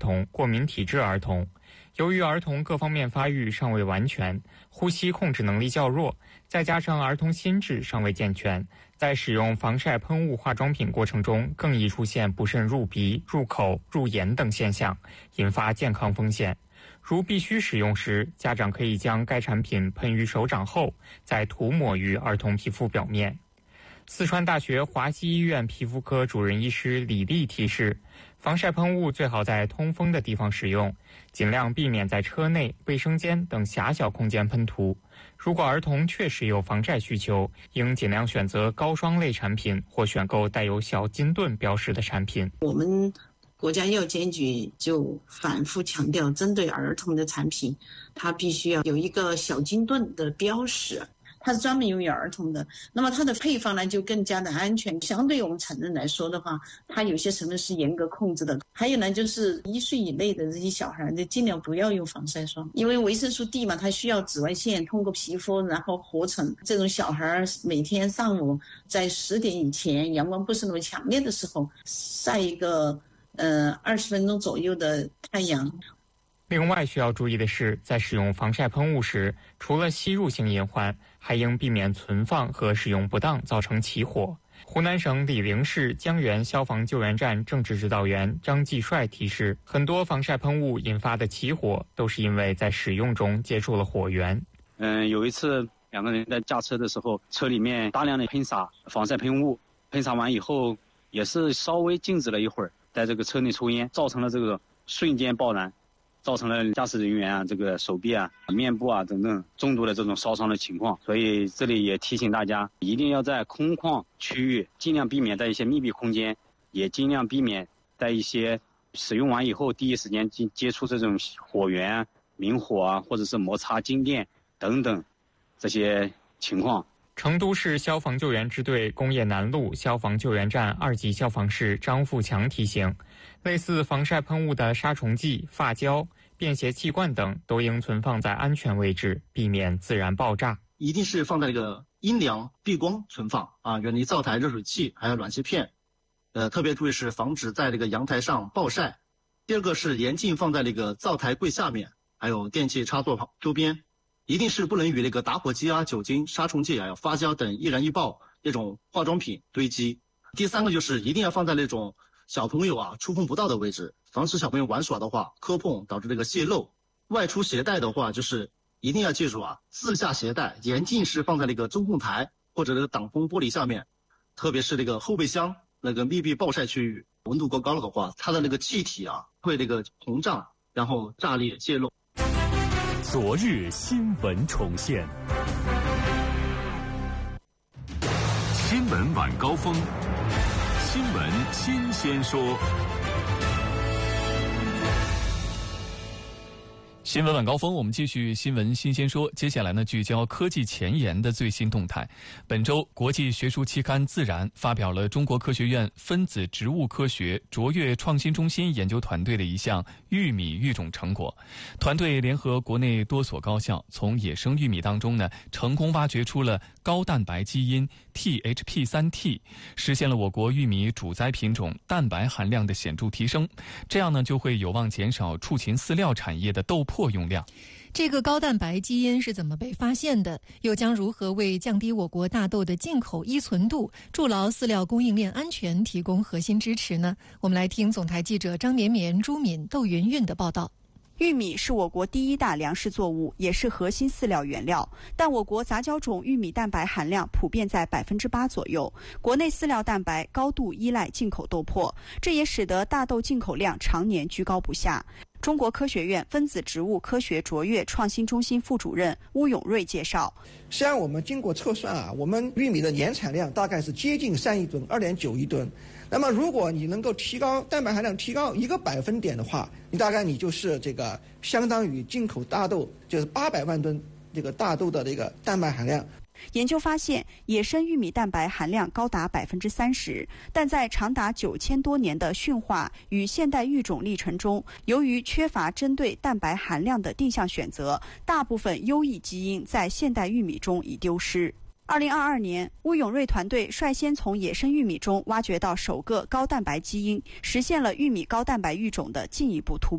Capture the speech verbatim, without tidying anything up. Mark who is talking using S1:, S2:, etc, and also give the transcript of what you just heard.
S1: 童、过敏体质儿童。由于儿童各方面发育尚未完全，呼吸控制能力较弱，再加上儿童心智尚未健全，在使用防晒喷雾化妆品过程中更易出现不慎入鼻、入口、入眼等现象，引发健康风险。如必须使用时，家长可以将该产品喷于手掌后，再涂抹于儿童皮肤表面。四川大学华西医院皮肤科主任医师李丽提示，防晒喷雾最好在通风的地方使用，尽量避免在车内、卫生间等狭小空间喷涂。如果儿童确实有防晒需求，应尽量选择高霜类产品或选购带有小金盾标识的产品。
S2: 我们国家药监局就反复强调，针对儿童的产品，它必须要有一个小金盾的标识。它是专门用于儿童的，那么它的配方呢就更加的安全。相对我们成人来说的话，它有些成分是严格控制的。还有呢，就是一岁以内的这些小孩，就尽量不要用防晒霜，因为维生素 D 嘛，它需要紫外线通过皮肤然后合成。这种小孩每天上午在十点以前，阳光不是那么强烈的时候，晒一个呃二十分钟左右的太阳。
S1: 另外需要注意的是，在使用防晒喷雾时，除了吸入性隐患，还应避免存放和使用不当造成起火。湖南省醴陵市江源消防救援站政治指导员张继帅提示，很多防晒喷雾引发的起火都是因为在使用中接触了火源。
S3: 嗯，有一次两个人在驾车的时候，车里面大量的喷洒防晒喷雾，喷洒完以后也是稍微静止了一会儿，在这个车内抽烟，造成了这个瞬间爆燃，造成了驾驶人员啊、这个手臂啊、面部啊等等重度的这种烧伤的情况。所以这里也提醒大家，一定要在空旷区域尽量避免在一些密闭空间，也尽量避免在一些使用完以后第一时间接触这种火源、明火啊，或者是摩擦静电等等这些情况。
S1: 成都市消防救援支队工业南路消防救援站二级消防士张富强提醒，类似防晒喷雾的杀虫剂、发胶、便携气罐等都应存放在安全位置，避免自然爆炸。
S4: 一定是放在这个阴凉避光存放啊，远离灶台、热水器还有暖气片。呃，特别注意是防止在这个阳台上暴晒。第二个是严禁放在这个灶台柜下面，还有电器插座周边。一定是不能与那个打火机啊、酒精、杀虫剂啊、发胶等易燃易爆那种化妆品堆积。第三个就是一定要放在那种小朋友啊触碰不到的位置，防止小朋友玩耍的话磕碰导致这个泄漏。外出携带的话，就是一定要记住啊，自下携带严禁是放在那个中控台或者那个挡风玻璃下面，特别是那个后备箱那个密闭暴晒区域，温度过高了的话，它的那个气体啊会那个膨胀，然后炸裂泄漏。
S5: 昨日新闻重现，新闻晚高峰，新闻新鲜说。
S6: 新闻晚高峰，我们继续新闻新鲜说。接下来呢，聚焦科技前沿的最新动态。本周，国际学术期刊《自然》发表了中国科学院分子植物科学卓越创新中心研究团队的一项玉米育种成果。团队联合国内多所高校，从野生玉米当中呢，成功挖掘出了高蛋白基因 T H P 三 T， 实现了我国玉米主栽品种蛋白含量的显著提升。这样呢，就会有望减少畜禽饲料产业的豆粕用量。
S7: 这个高蛋白基因是怎么被发现的？又将如何为降低我国大豆的进口依存度、筑牢饲料供应链安全提供核心支持呢？我们来听总台记者张绵绵、朱敏、窦云韵的报道。
S8: 玉米是我国第一大粮食作物，也是核心饲料原料。但我国杂交种玉米蛋白含量普遍在百分之八左右，国内饲料蛋白高度依赖进口豆粕，这也使得大豆进口量常年居高不下。中国科学院分子植物科学卓越创新中心副主任邬永瑞介绍，
S9: 实际上我们经过测算啊，我们玉米的年产量大概是接近三亿吨 二点九亿吨。那么如果你能够提高蛋白含量提高一个百分点的话，你大概你就是这个相当于进口大豆就是八百万吨这个大豆的这个蛋白含量。
S8: 研究发现，野生玉米蛋白含量高达百分之三十，但在长达九千多年的驯化与现代育种历程中，由于缺乏针对蛋白含量的定向选择，大部分优异基因在现代玉米中已丢失。二零二二年，邬永瑞团队率先从野生玉米中挖掘到首个高蛋白基因，实现了玉米高蛋白育种的进一步突破。